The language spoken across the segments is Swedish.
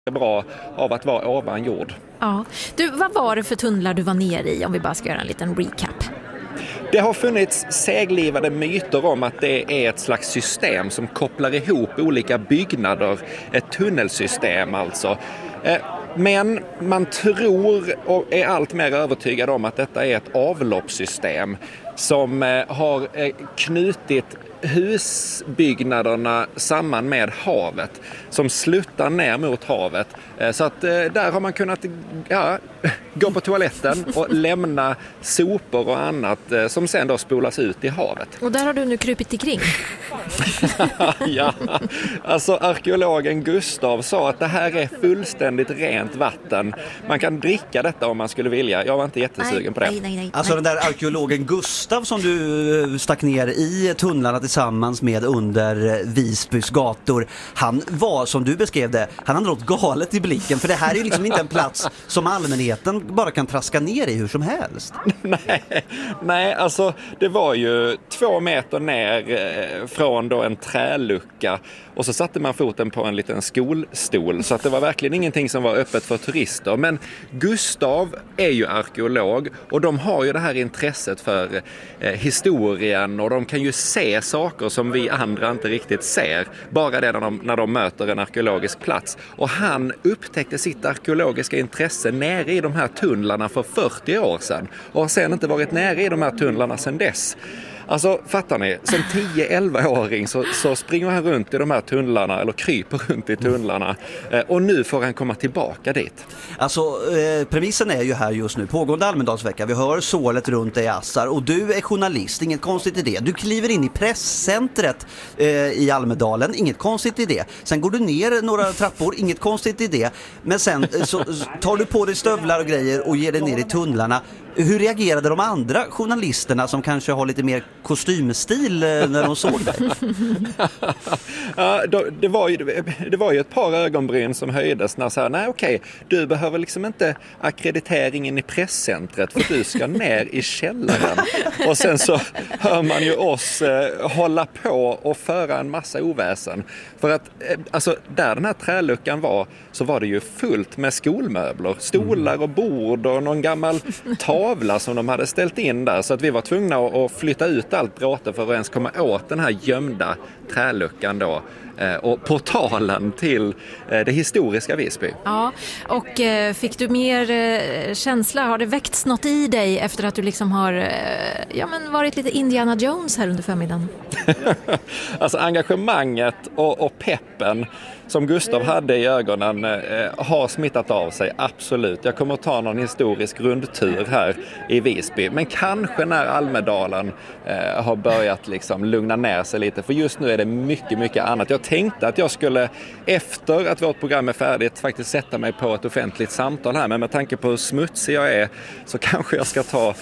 bra av att vara ovan jord. Ja. Du, vad var det för tunnlar du var nere i, om vi bara ska göra en liten recap? Det har funnits seglivade myter om att det är ett slags system som kopplar ihop olika byggnader, ett tunnelsystem alltså. Men man tror och är allt mer övertygad om att detta är ett avloppssystem som har knutit husbyggnaderna samman med havet, som sluttar ner mot havet. Så att där har man kunnat gå på toaletten och lämna sopor och annat som sen då spolas ut i havet. Och där har du nu krypit ikring. Ja, alltså arkeologen Gustav sa att det här är fullständigt rent vatten. Man kan dricka detta om man skulle vilja. Jag var inte jättesugen på det. Nej. Alltså den där arkeologen Gustav som du stack ner i tunnlarna tillsammans med under Visbys gator, han var, som du beskrev det, han hade något galet i blicken, för det här är liksom inte en plats som allmänheten bara kan traska ner i hur som helst. Nej, alltså det var ju 2 meter ner från då en trälucka och så satte man foten på en liten skolstol, så att det var verkligen ingenting som var öppet för turister. Men Gustav är ju arkeolog och de har ju det här intresset för historien, och de kan ju se saker som vi andra inte riktigt ser, bara det när de möter en arkeologisk plats. Och han upptäckte sitt arkeologiska intresse nere i de här tunnlarna för 40 år sedan och har sen inte varit nere i de här tunnlarna sedan dess. Alltså, fattar ni? Som 10-11-åring så springer han runt i de här tunnlarna, eller kryper runt i tunnlarna. Och nu får han komma tillbaka dit. Alltså, premissen är ju här just nu, pågående Almedalsvecka. Vi hör sålet runt dig, Assar. Och du är journalist, inget konstigt i det. Du kliver in i presscentret i Almedalen, inget konstigt i det. Sen går du ner några trappor, inget konstigt i det. Men sen så tar du på dig stövlar och grejer och ger dig ner i tunnlarna. Hur reagerade de andra journalisterna som kanske har lite mer kostymstil när de såg det? Ja, det var ju ett par ögonbryn som höjdes när så här, nej okej, du behöver liksom inte akkrediteringen i presscentret för du ska ner i källaren. Och sen så hör man ju oss hålla på och föra en massa oväsen. För att alltså, där den här träluckan var, så var det ju fullt med skolmöbler, stolar och bord och någon gammal tavla som de hade ställt in där, så att vi var tvungna att flytta ut allt bråte för att ens komma åt den här gömda träluckan då. Och portalen till det historiska Visby. Ja, och fick du mer känsla? Har det väckts något i dig efter att du liksom har varit lite Indiana Jones här under förmiddagen? Alltså engagemanget och peppen som Gustav hade i ögonen har smittat av sig, absolut. Jag kommer att ta någon historisk rundtur här i Visby. Men kanske när Almedalen har börjat liksom lugna ner sig lite. För just nu är det mycket, mycket annat. Jag tänkte att jag skulle, efter att vårt program är färdigt, faktiskt sätta mig på ett offentligt samtal här. Men med tanke på hur smutsig jag är så kanske jag ska ta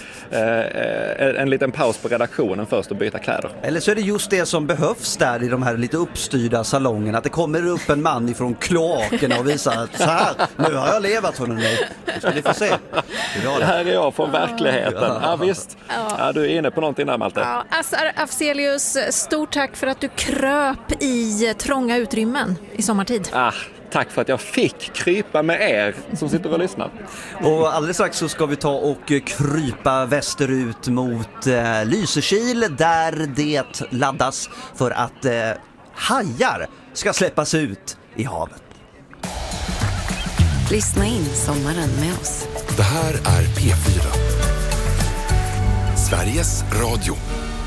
en liten paus på redaktionen först och byta kläder. Eller så är det just det som behövs där i de här lite uppstyrda salongerna. Att det kommer upp en man ifrån kloakerna och visar att så här, nu har jag levat för mig. Nu ska ni få se. Det här är jag från verkligheten. Ja, visst. Ja, du är inne på någonting där, Malte. Ja, Assar Afzelius, stort tack för att du kröp i trånga utrymmen i sommartid. Tack för att jag fick krypa med er som sitter och lyssnar. Och alldeles strax så ska vi ta och krypa västerut mot Lysekil, där det laddas för att hajar ska släppas ut i havet. Lyssna in sommaren med oss. Det här är P4. Sveriges Radio.